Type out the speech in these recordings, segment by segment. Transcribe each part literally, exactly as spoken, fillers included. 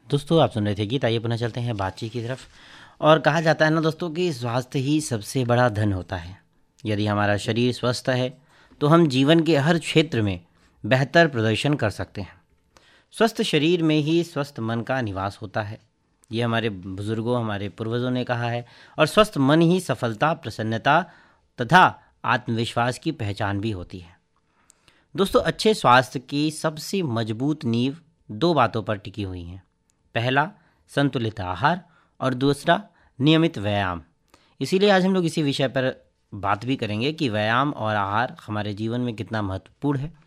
दोस्तों आप सुन रहे थे गीत। आइए पुनः चलते हैं बातचीत की तरफ। और कहा जाता है ना दोस्तों कि स्वास्थ्य ही सबसे बड़ा धन होता है। यदि हमारा शरीर स्वस्थ है तो हम जीवन के हर क्षेत्र में बेहतर प्रदर्शन कर सकते हैं। स्वस्थ शरीर में ही स्वस्थ मन का निवास होता है, ये हमारे बुजुर्गों हमारे पूर्वजों ने कहा है। और स्वस्थ मन ही सफलता, प्रसन्नता तथा आत्मविश्वास की पहचान भी होती है। दोस्तों अच्छे स्वास्थ्य की सबसे मजबूत नींव दो बातों पर टिकी हुई हैं। पहला संतुलित आहार और दूसरा नियमित व्यायाम। इसीलिए आज हम लोग इसी विषय पर बात भी करेंगे कि व्यायाम और आहार हमारे जीवन में कितना महत्वपूर्ण है।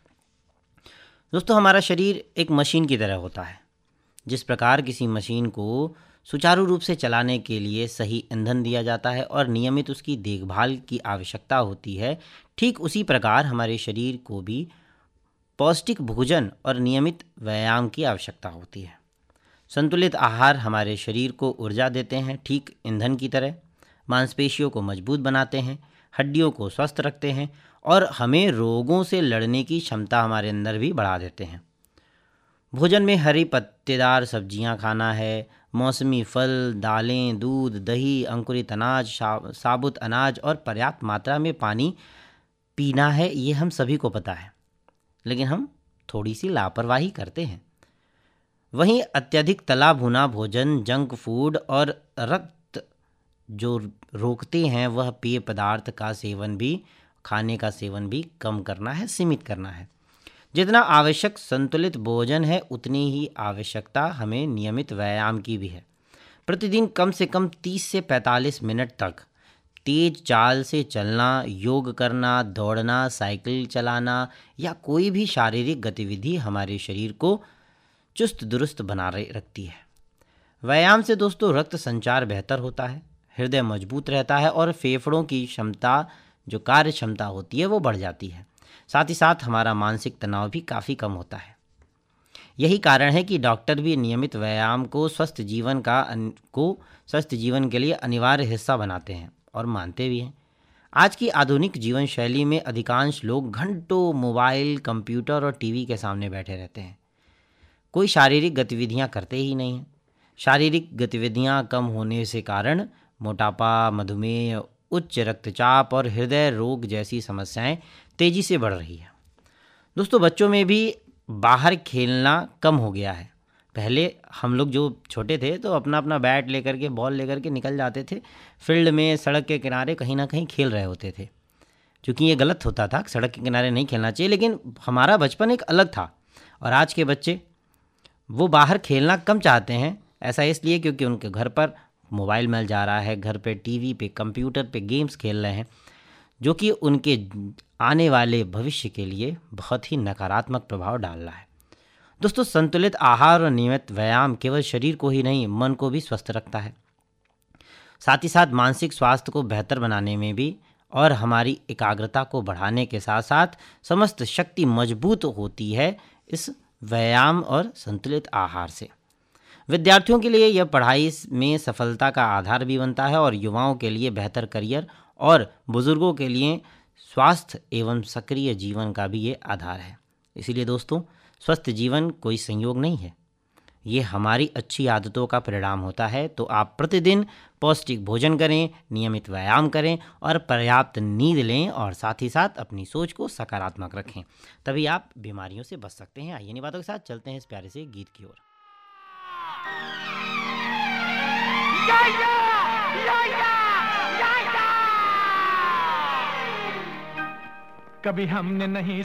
दोस्तों हमारा शरीर एक मशीन की तरह होता है। जिस प्रकार किसी मशीन को सुचारू रूप से चलाने के लिए सही ईंधन दिया जाता है और नियमित उसकी देखभाल की आवश्यकता होती है, ठीक उसी प्रकार हमारे शरीर को भी पौष्टिक भोजन और नियमित व्यायाम की आवश्यकता होती है। संतुलित आहार हमारे शरीर को ऊर्जा देते हैं, ठीक ईंधन की तरह, मांसपेशियों को मजबूत बनाते हैं, हड्डियों को स्वस्थ रखते हैं और हमें रोगों से लड़ने की क्षमता हमारे अंदर भी बढ़ा देते हैं। भोजन में हरी पत्तेदार सब्जियां खाना है, मौसमी फल, दालें, दूध, दही, अंकुरित अनाज, साबुत अनाज और पर्याप्त मात्रा में पानी पीना है, ये हम सभी को पता है, लेकिन हम थोड़ी सी लापरवाही करते हैं। वहीं अत्यधिक तला भुना भोजन, जंक फूड और रक्त जो रोकते हैं वह पेय पदार्थ का सेवन भी, खाने का सेवन भी कम करना है, सीमित करना है। जितना आवश्यक संतुलित भोजन है उतनी ही आवश्यकता हमें नियमित व्यायाम की भी है। प्रतिदिन कम से कम तीस से पैंतालीस मिनट तक तेज चाल से चलना, योग करना, दौड़ना, साइकिल चलाना या कोई भी शारीरिक गतिविधि हमारे शरीर को चुस्त दुरुस्त बना रखती है। व्यायाम से दोस्तों रक्त संचार बेहतर होता है, हृदय मजबूत रहता है और फेफड़ों की क्षमता, जो कार्य क्षमता होती है, वो बढ़ जाती है। साथ ही साथ हमारा मानसिक तनाव भी काफ़ी कम होता है। यही कारण है कि डॉक्टर भी नियमित व्यायाम को स्वस्थ जीवन का को स्वस्थ जीवन के लिए अनिवार्य हिस्सा बनाते हैं और मानते भी हैं। आज की आधुनिक जीवन शैली में अधिकांश लोग घंटों मोबाइल, कंप्यूटर और टीवी के सामने बैठे रहते हैं। कोई शारीरिक गतिविधियां करते ही नहीं हैं। शारीरिक गतिविधियां कम होने से कारण मोटापा, मधुमेह, उच्च रक्तचाप और हृदय रोग जैसी समस्याएं तेजी से बढ़ रही है। दोस्तों बच्चों में भी बाहर खेलना कम हो गया है। पहले हम लोग जो छोटे थे तो अपना अपना बैट लेकर के, बॉल लेकर के निकल जाते थे फील्ड में, सड़क के किनारे कहीं ना कहीं खेल रहे होते थे। क्योंकि ये गलत होता था, सड़क के किनारे नहीं खेलना चाहिए, लेकिन हमारा बचपन एक अलग था। और आज के बच्चे वो बाहर खेलना कम चाहते हैं। ऐसा इसलिए क्योंकि उनके घर पर मोबाइल मिल जा रहा है, घर पे टीवी पे, कंप्यूटर पे गेम्स खेल रहे हैं, जो कि उनके आने वाले भविष्य के लिए बहुत ही नकारात्मक प्रभाव डाल रहा है। दोस्तों संतुलित आहार और नियमित व्यायाम केवल शरीर को ही नहीं, मन को भी स्वस्थ रखता है। साथ ही साथ मानसिक स्वास्थ्य को बेहतर बनाने में भी और हमारी एकाग्रता को बढ़ाने के साथ साथ समस्त शक्ति मजबूत होती है इस व्यायाम और संतुलित आहार से। विद्यार्थियों के लिए यह पढ़ाई में सफलता का आधार भी बनता है और युवाओं के लिए बेहतर करियर और बुजुर्गों के लिए स्वास्थ्य एवं सक्रिय जीवन का भी ये आधार है। इसीलिए दोस्तों स्वस्थ जीवन कोई संयोग नहीं है, ये हमारी अच्छी आदतों का परिणाम होता है। तो आप प्रतिदिन पौष्टिक भोजन करें, नियमित व्यायाम करें और पर्याप्त नींद लें और साथ ही साथ अपनी सोच को सकारात्मक रखें, तभी आप बीमारियों से बच सकते हैं। आइए इन्हीं बातों के साथ चलते हैं इस प्यारे से गीत की ओर। कभी हमने नहीं